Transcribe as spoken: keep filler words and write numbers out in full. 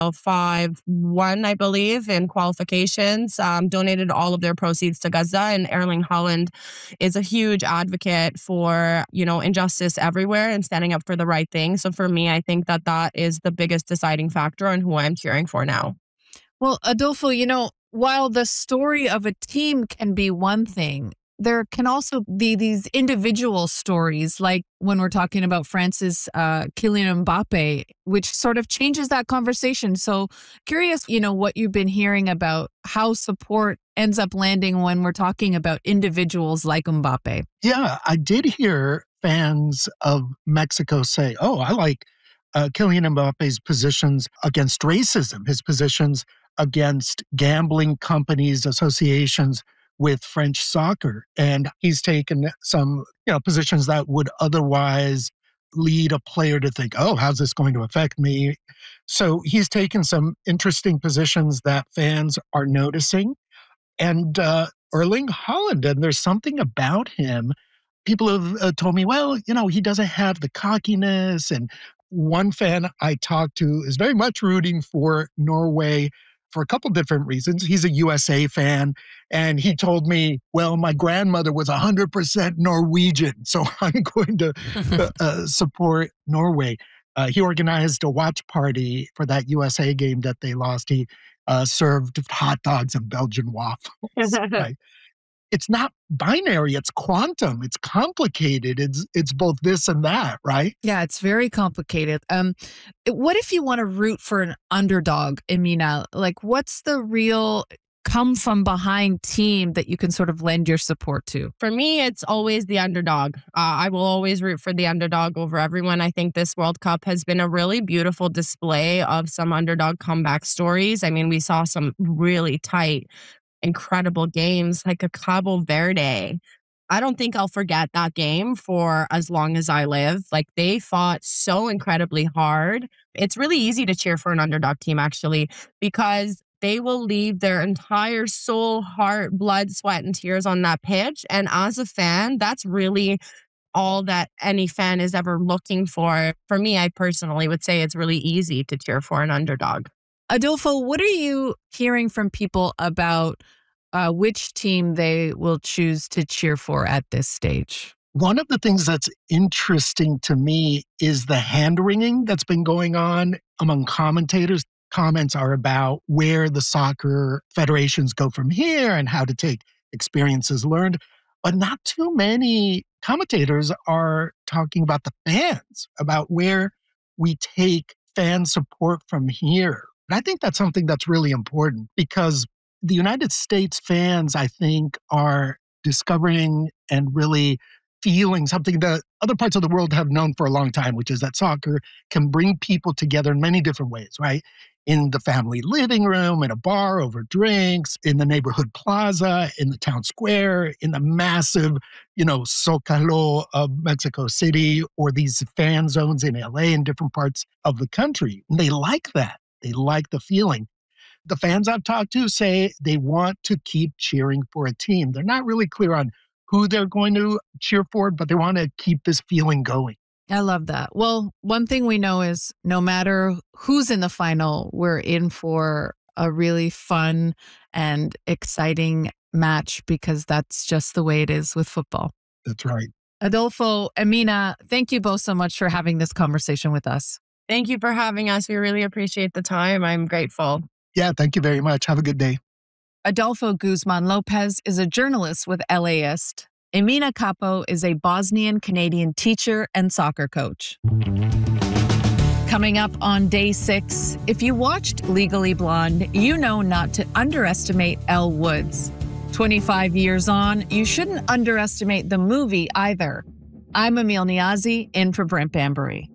five one, I believe, in qualifications, um, donated all of their proceeds to Gaza. And Erling Haaland is a huge advocate for, you know, injustice everywhere and standing up for the right thing. So for me, I think that that is the biggest deciding factor on who I'm cheering for now. Well, Adolfo, you know, while the story of a team can be one thing, there can also be these individual stories, like when we're talking about France's uh, Kylian Mbappe, which sort of changes that conversation. So curious, you know, what you've been hearing about how support ends up landing when we're talking about individuals like Mbappe. Yeah, I did hear fans of Mexico say, oh, I like uh, Kylian Mbappe's positions against racism, his positions against gambling companies, associations with French soccer. And he's taken some, you know, positions that would otherwise lead a player to think, oh, how's this going to affect me? So he's taken some interesting positions that fans are noticing. And uh, Erling Haaland, and there's something about him. People have uh, told me, well, you know, he doesn't have the cockiness. And one fan I talked to is very much rooting for Norway for a couple different reasons. He's a U S A fan, and he told me, well, my grandmother was one hundred percent Norwegian, so I'm going to uh, uh, support Norway. Uh, he organized a watch party for that U S A game that they lost. He uh, served hot dogs and Belgian waffles. Right? It's not binary, it's quantum, it's complicated. It's it's both this and that, right? Yeah, it's very complicated. Um, what if you want to root for an underdog, Emina? Like, what's the real come from behind team that you can sort of lend your support to? For me, it's always the underdog. Uh, I will always root for the underdog over everyone. I think this World Cup has been a really beautiful display of some underdog comeback stories. I mean, we saw some really tight, incredible games like a Cabo Verde. I don't think I'll forget that game for as long as I live. Like, they fought so incredibly hard. It's really easy to cheer for an underdog team, actually, because they will leave their entire soul, heart, blood, sweat, and tears on that pitch. And as a fan, that's really all that any fan is ever looking for. For me, I personally would say it's really easy to cheer for an underdog. Adolfo, what are you hearing from people about uh, which team they will choose to cheer for at this stage? One of the things that's interesting to me is the hand-wringing that's been going on among commentators. Comments are about where the soccer federations go from here and how to take experiences learned. But not too many commentators are talking about the fans, about where we take fan support from here. And I think that's something that's really important because the United States fans, I think, are discovering and really feeling something that other parts of the world have known for a long time, which is that soccer can bring people together in many different ways, right? In the family living room, in a bar over drinks, in the neighborhood plaza, in the town square, in the massive, you know, Zócalo of Mexico City, or these fan zones in L A and different parts of the country. And they like that. They like the feeling. The fans I've talked to say they want to keep cheering for a team. They're not really clear on who they're going to cheer for, but they want to keep this feeling going. I love that. Well, one thing we know is no matter who's in the final, we're in for a really fun and exciting match because that's just the way it is with football. That's right. Adolfo, Emina, thank you both so much for having this conversation with us. Thank you for having us. We really appreciate the time. I'm grateful. Yeah, thank you very much. Have a good day. Adolfo Guzman Lopez is a journalist with LAist. Emina Capo is a Bosnian-Canadian teacher and soccer coach. Coming up on day six, if you watched Legally Blonde, you know not to underestimate Elle Woods. twenty-five years on, you shouldn't underestimate the movie either. I'm Emile Niazi, in for Brent Bambury.